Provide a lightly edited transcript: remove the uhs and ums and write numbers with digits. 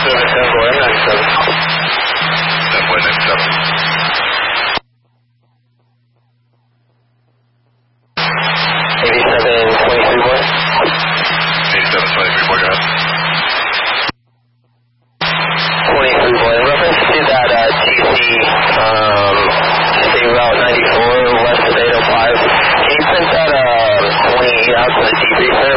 State Route 94 west of 805. Can you print that 28 out to the debrief there?